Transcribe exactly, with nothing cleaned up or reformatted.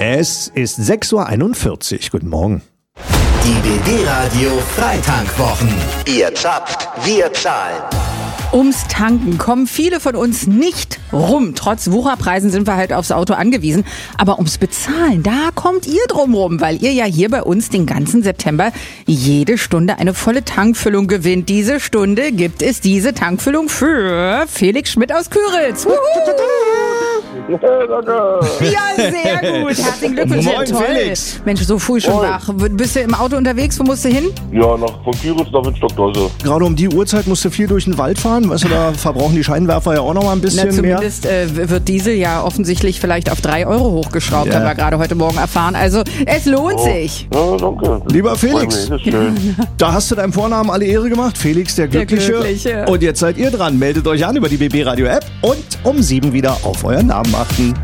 Es ist sechs Uhr einundvierzig. Guten Morgen. Die B B-Radio Freitankwwochen. Ihr zapft, wir zahlen. Ums Tanken kommen viele von uns nicht rum. Trotz Wucherpreisen sind wir halt aufs Auto angewiesen. Aber ums Bezahlen, da kommt ihr drum rum, weil ihr ja hier bei uns den ganzen September jede Stunde eine volle Tankfüllung gewinnt. Diese Stunde gibt es diese Tankfüllung für Felix Schmidt aus Küritz. Wuhu! Ja, danke. Ja, sehr gut. Herzlichen Glückwunsch. Moin, Ja, toll. Felix. Mensch, so früh schon Moin. wach. Bist du im Auto unterwegs? Wo musst du hin? Ja, nach von Küritz nach Wittstockdose. Gerade um die Uhrzeit musst du viel durch den Wald fahren. Weißt du, da verbrauchen die Scheinwerfer ja auch noch mal ein bisschen Na, mehr. zumindest äh, wird Diesel ja offensichtlich vielleicht auf drei Euro hochgeschraubt, Ja. haben wir gerade heute Morgen erfahren. Also es lohnt sich. Ja, danke. Lieber Felix. Freut mich, das ist schön. Da hast du deinem Vornamen alle Ehre gemacht. Felix, der Der Glückliche. Glückliche. Und jetzt seid ihr dran. Meldet euch an über die B B Radio App und um sieben wieder auf euren Namen achten.